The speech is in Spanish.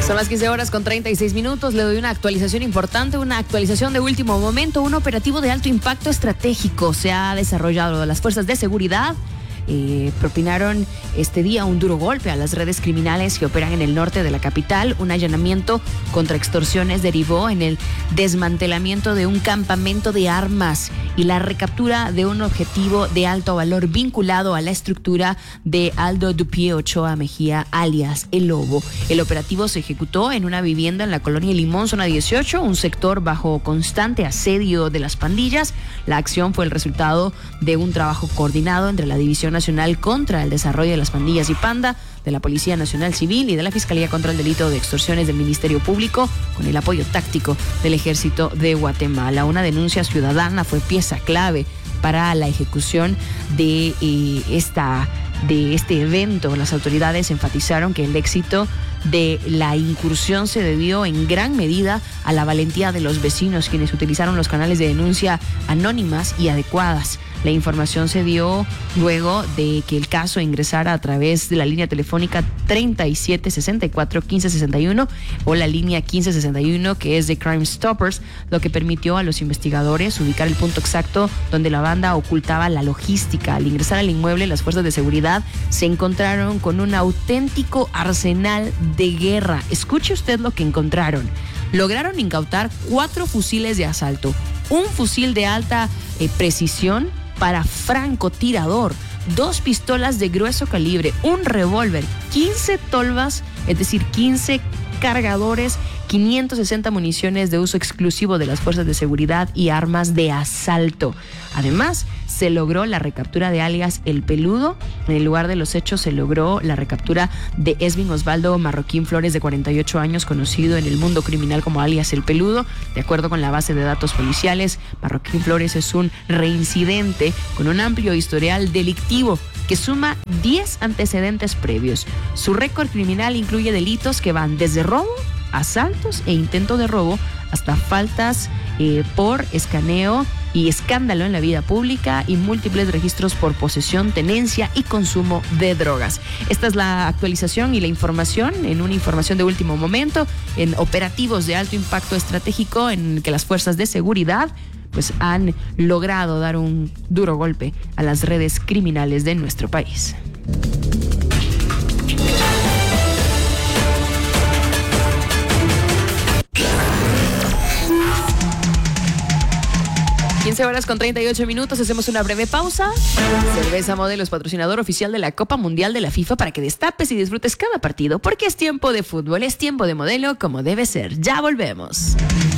Son las 15 horas con 36 minutos. Le doy una actualización importante, una actualización de último momento. Un operativo de alto impacto estratégico se ha desarrollado. Las fuerzas de seguridad propinaron este día un duro golpe a las redes criminales que operan en el norte de la capital. Un allanamiento contra extorsiones derivó en el desmantelamiento de un campamento de armas y la recaptura de un objetivo de alto valor vinculado a la estructura de Aldo Dupié Ochoa Mejía, alias El Lobo. El operativo se ejecutó en una vivienda en la colonia Limón, zona 18, un sector bajo constante asedio de las pandillas. La acción fue el resultado de un trabajo coordinado entre la División Nacional contra el Desarrollo de las Pandillas y Panda, de la Policía Nacional Civil y de la Fiscalía contra el Delito de Extorsiones del Ministerio Público, con el apoyo táctico del Ejército de Guatemala. Una denuncia ciudadana fue pieza clave para la ejecución de este evento. Las autoridades enfatizaron que el éxito de la incursión se debió en gran medida a la valentía de los vecinos, quienes utilizaron los canales de denuncia anónimas y adecuadas. La información se dio luego de que el caso ingresara a través de la línea telefónica 3764-1561 o la línea 1561, que es de Crime Stoppers, lo que permitió a los investigadores ubicar el punto exacto donde la banda ocultaba la logística. Al ingresar al inmueble, las fuerzas de seguridad se encontraron con un auténtico arsenal de guerra. Escuche usted lo que encontraron. Lograron incautar 4 fusiles de asalto, un fusil de alta precisión para francotirador, 2 pistolas de grueso calibre, un revólver, 15 tolvas, es decir, 15 cargadores, 560 municiones de uso exclusivo de las fuerzas de seguridad y armas de asalto. Además, se logró la recaptura de alias El Peludo. En el lugar de los hechos se logró la recaptura de Esvin Osvaldo Marroquín Flores, de 48 años, conocido en el mundo criminal como alias El Peludo. De acuerdo con la base de datos policiales, Marroquín Flores es un reincidente con un amplio historial delictivo que suma 10 antecedentes previos. Su récord criminal incluye delitos que van desde robo, asaltos e intento de robo hasta faltas por escaneo y escándalo en la vida pública y múltiples registros por posesión, tenencia y consumo de drogas. Esta es la actualización y la información, en una información de último momento, en operativos de alto impacto estratégico en que las fuerzas de seguridad pues han logrado dar un duro golpe a las redes criminales de nuestro país. 15 horas con 38 minutos, hacemos una breve pausa. Cerveza Modelo es patrocinador oficial de la Copa Mundial de la FIFA, para que destapes y disfrutes cada partido, porque es tiempo de fútbol, es tiempo de Modelo como debe ser. Ya volvemos.